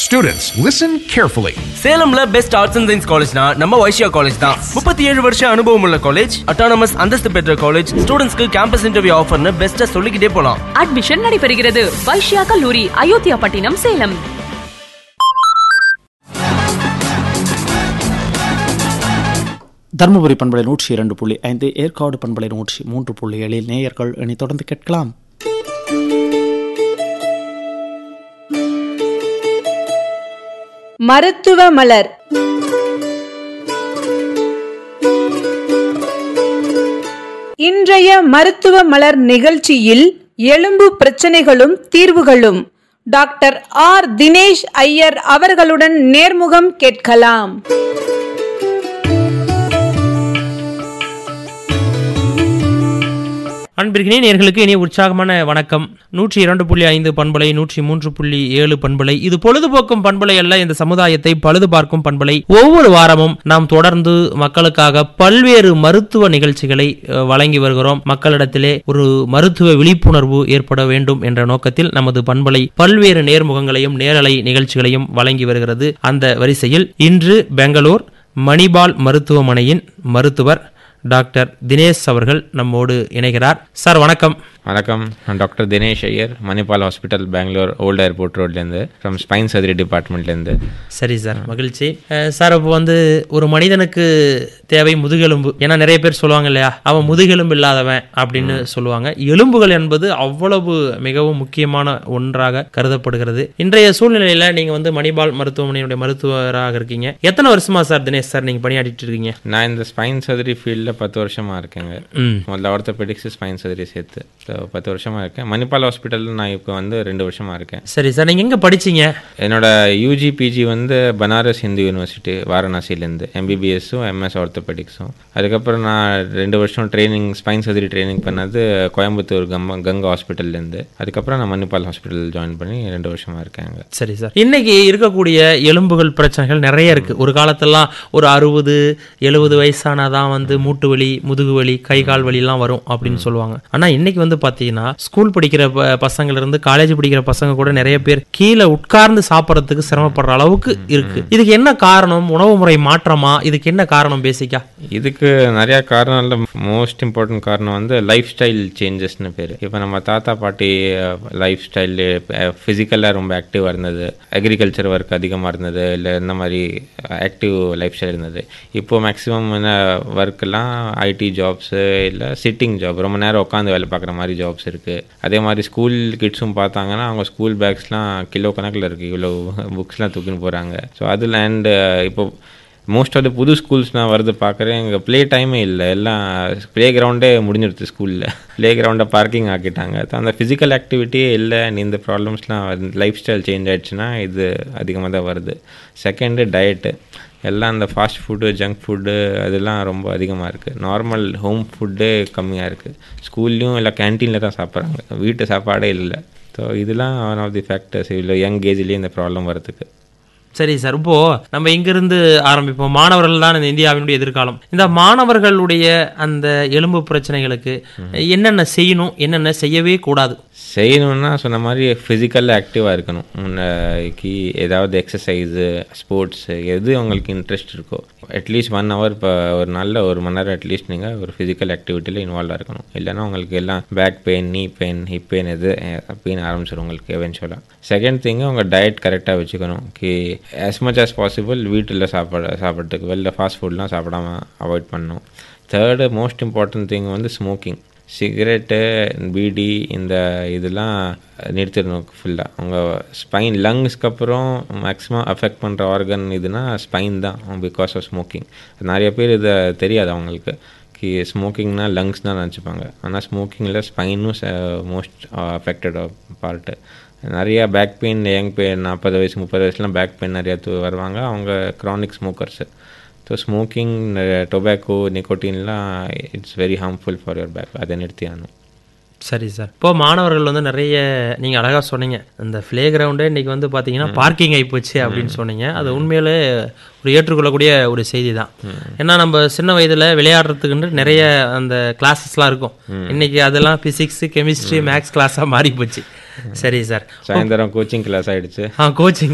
Students, listen carefully. சேலம்ல best arts and science காலேஜ்னா நம்ம Vaishya college தான். 37 வருஷம் அனுபவம் உள்ள காலேஜ், அட்டானமஸ் அந்தஸ்து பெற்ற காலேஜ், ஸ்டூடெண்ட்ஸ்க்கு கேம்பஸ் இன்டர்வியூ ஆஃபர்னு பெஸ்ட்டா சொல்லிக்கிட்டே போலாம். அட்மிஷன் நடைபெறுகிறது. வைஷ்யா கல்லூரி, அயோத்தியா பட்டினம், சேலம். தருமபுரி பண்பலை 102.5, ஏற்காடு பண்பலை 103.7 நேயர்கள் இனி தொடர்ந்து கேட்கலாம். மருத்துவ மலர். இன்றைய மருத்துவ மலர் நிகழ்ச்சியில் எலும்பு பிரச்சனைகளும் தீர்வுகளும் டாக்டர் ஆர் தினேஷ் ஐயர் அவர்களுடன் நேர்முகம் கேட்கலாம். அன்பிற்கினே நேயர்களுக்கு இனி உற்சாகமான வணக்கம். 102.5 பண்பலை, 103.7 பண்பலை, இது பொழுதுபோக்கும் பண்பலை அல்ல, இந்த சமுதாயத்தை பழுது பார்க்கும் பண்பலை. ஒவ்வொரு வாரமும் நாம் தொடர்ந்து மக்களுக்காக பல்வேறு மருத்துவ நிகழ்ச்சிகளை வழங்கி வருகிறோம். மக்களிடத்திலே ஒரு மருத்துவ விழிப்புணர்வு ஏற்பட வேண்டும் என்ற நோக்கத்தில் நமது பண்பலை பல்வேறு நேர்முகங்களையும் நேரலை நிகழ்ச்சிகளையும் வழங்கி வருகிறது. அந்த வரிசையில் இன்று பெங்களூர் மணிபால் மருத்துவமனையின் மருத்துவர் டாக்டர் தினேஷ் அவர்கள் நம்மோடு இணைகிறார். சார் வணக்கம். வணக்கம், நான் doctor Dinesh Iyer, Manipal hospital, Bangalore volt airport ரோட்லேருந்து, ஃப்ரம் ஸ்பைன் சர்ஜரி டிபார்ட்மெண்ட்லேருந்து. சரி சார், மகிழ்ச்சி. சார், இப்போ ஒரு மனிதனுக்கு தேவை முதுகெலும்பு. ஏன்னா நிறைய பேர் சொல்லுவாங்க இல்லையா, அவன் முதுகெலும்பு இல்லாதவன் அப்படின்னு சொல்லுவாங்க. எலும்புகள் என்பது அவ்வளவு மிகவும் முக்கியமான ஒன்றாக கருதப்படுகிறது. இன்றைய சூழ்நிலையில நீங்க மணிபால் மருத்துவமனையுடைய மருத்துவராக இருக்கீங்க. எத்தனை வருஷமா சார் தினேஷ் சார் நீங்க பணியாற்றிட்டு இருக்கீங்க? நான் இந்த ஸ்பைன் சர்ஜரி ஃபீல்டில் 10 வருஷமா இருக்கேங்க. முதல்ல ஆர்த்தோபெடிக்ஸ், ஸ்பைன் சர்ஜரி சேர்த்து 10 வருஷமா இருக்கேன். மணிபால் ஹாஸ்பிட்டல் நான் இப்போ 2 வருஷமா இருக்கேன். சரி சார், நீங்க எங்க படிச்சீங்க? என்னோட UG PG Banaras Hindu university வாரணாசிலேருந்து, எம்பிபிஎஸும் MS ஆர்த்தோபெடிக்ஸும். அதுக்கப்புறம் நான் 2 வருஷம் ட்ரைனிங், ஸ்பைன் சர்ஜரி ட்ரைனிங் பண்ணது கோயம்புத்தூர் கங்கா ஹாஸ்பிட்டல்லேருந்து. அதுக்கப்புறம் நான் மணிபால் ஹாஸ்பிட்டல் ஜாயின் பண்ணி 2 வருஷமா இருக்காங்க. சரி சார், இன்னைக்கு இருக்கக்கூடிய எலும்புகள் பிரச்சனைகள் நிறைய இருக்கு. ஒரு காலத்தெல்லாம் ஒரு 60-70 வயசானாதான் மூட்டு வலி, முதுகு வலி, கை கால் வலி எல்லாம் வரும் அப்படின்னு சொல்லுவாங்க. ஆனா இன்னைக்கு பாத்தீங்கன்னா ஸ்கூல் படிக்கிற பசங்கள்ல இருந்து காலேஜ் படிக்கிற பசங்க கூட நிறைய பேர் கீழே உட்கார்ந்து சாப்பிடறதுக்கு சிரமப்படுற அளவுக்கு இருக்கு. இதுக்கு என்ன காரணம்? உணவு முறை மாற்றமா? இதுக்கு என்ன காரணம் பேசிக்கா? இதுக்கு நிறைய காரணம் இல்லை. மோஸ்ட் இம்பார்ட்டன்ட் காரணம் லைஃப் ஸ்டைல் சேஞ்சஸ்னு பேர். இப்போ நம்ம தாத்தா பாட்டி லைஃப் ஸ்டைல் ஃபிசிக்கலாக ரொம்ப ஆக்டிவாக இருந்தது, அக்ரிகல்ச்சர் ஒர்க் அதிகமாக இருந்தது, இல்லை இந்த மாதிரி ஆக்டிவ் லைஃப் ஸ்டைல் இருந்தது. இப்போ மேக்ஸிமம் ஒர்க்கெல்லாம் ஐடி ஜாப்ஸு, இல்லை சிட்டிங் ஜாப், ரொம்ப நேரம் உட்காந்து வேலை பார்க்குற மாதிரி ஜாப்ஸ் இருக்குது. அதே மாதிரி ஸ்கூல் கிட்ஸும் பார்த்தாங்கன்னா அவங்க ஸ்கூல் பேக்ஸ்லாம் கிலோ கணக்கில் இருக்குது, இவ்வளோ புக்ஸ்லாம் தூக்கின்னு போகிறாங்க. ஸோ அதில் அண்டு இப்போ மோஸ்ட் ஆஃப் த புது ஸ்கூல்ஸ் நான் வருது பார்க்குறேன், இங்கே ப்ளே டைமே இல்லை, எல்லாம் ப்ளே கிரவுண்டே முடிஞ்சிடுது. ஸ்கூலில் ப்ளே கிரவுண்டை பார்க்கிங் ஆக்கிட்டாங்க. அந்த ஃபிசிக்கல் ஆக்டிவிட்டியே இல்லை. இந்த ப்ராப்ளம்ஸ்லாம் லைஃப் ஸ்டைல் சேஞ்ச் ஆகிடுச்சுன்னா இது அதிகமாக தான் வருது. செகண்டு டயட்டு, எல்லாம் அந்த ஃபாஸ்ட் ஃபுட்டு, ஜங்க் ஃபுட்டு அதெல்லாம் ரொம்ப அதிகமாக இருக்குது. நார்மல் ஹோம் ஃபுட்டு கம்மியாக இருக்குது. ஸ்கூல்லையும் இல்லை கேன்டீனில் தான் சாப்பிட்றாங்க, வீட்டு சாப்பாடே இல்லை. ஸோ இதெல்லாம் ஒன் ஆஃப் தி ஃபேக்டர்ஸ் இவ்வளோ யங் ஏஜ்லேயே இந்த ப்ராப்ளம் வரதுக்கு. சரி சார், இப்போ நம்ம இங்கிருந்து ஆரம்பிப்போம். மாணவர்கள் தான் இந்த இந்தியாவினுடைய எதிர்காலம். இந்த மாணவர்களுடைய அந்த எலும்பு பிரச்சனைகளுக்கு என்னென்ன செய்யணும், என்னென்ன செய்யவே கூடாது? செய்யணுன்னா சொன்ன மாதிரி ஃபிசிக்கலாக ஆக்டிவாக இருக்கணும். முன்னாடி ஏதாவது எக்ஸசைஸு, ஸ்போர்ட்ஸு, எது உங்களுக்கு இன்ட்ரெஸ்ட் இருக்கோ அட்லீஸ்ட் 1 hour, இப்போ ஒரு நல்ல 1 மணி நேரம் அட்லீஸ்ட் நீங்கள் ஒரு ஃபிசிக்கல் ஆக்டிவிட்டியில் இன்வால்வாக இருக்கணும். இல்லைன்னா உங்களுக்கு எல்லாம் பேக் பெயின், நீ பெயின், ஹிப் பெயின் எது பெயின் ஆரம்பிச்சிடும் உங்களுக்கு எவென்ச்சுவலாக. செகண்ட் திங்கு உங்கள் டயட் கரெக்டாக வச்சுக்கணும். as much as possible வீட்டில் சாப்பிட்றதுக்கு வெளில ஃபாஸ்ட் ஃபுட்லாம் சாப்பிடாமல் அவாய்ட் பண்ணணும். Third most important thing smoking, cigarette, PT, இந்த இதெல்லாம் நிறுத்திடணும் ஃபுல்லாக. உங்கள் ஸ்பைன், லங்ஸ்க்கு அப்புறம் மேக்ஸிமம் அஃபெக்ட் பண்ணுற ஆர்கன் இதுனா ஸ்பைன் தான், பிகாஸ் ஆஃப் ஸ்மோக்கிங். நிறைய பேர் இதை தெரியாது அவங்களுக்கு, ஸ்மோக்கிங்னா லங்ஸ் தான் நினச்சிப்பாங்க. ஆனால் ஸ்மோக்கிங்கில் ஸ்பைனும் மோஸ்ட் அஃபெக்டட் பார்ட்டு. நிறையா பேக் பெயின், யங் பெயின், 40 வயசு 30 வயசுலாம் பேக் பெயின் நிறையா வருவாங்க, அவங்க chronic ஸ்மோக்கர்ஸு. So smoking, tobacco, நிக்கோட்டின்லாம் it's very harmful for your back. அதை நிறுத்தி ஆகணும். சரி சார், இப்போ மாணவர்கள் நிறைய நீங்கள் அழகாக சொன்னீங்க, இந்த ப்ளே கிரவுண்டே இன்றைக்கி பார்த்தீங்கன்னா பார்க்கிங் ஆகிப்போச்சு அப்படின்னு சொன்னீங்க. அது உண்மையிலே ஒரு ஏற்றுக்கொள்ளக்கூடிய ஒரு செய்தி தான். ஏன்னா நம்ம சின்ன வயதில் விளையாடுறதுக்குன்னு நிறைய அந்த கிளாஸஸ்லாம் இருக்கும். இன்னைக்கு அதெல்லாம் பிசிக்ஸ், கெமிஸ்ட்ரி, மேக்ஸ் கிளாஸாக மாறி போச்சு. சரி சார், சாயந்தரம் கோச்சிங் கிளாஸ் ஆகிடுச்சு. கோச்சிங்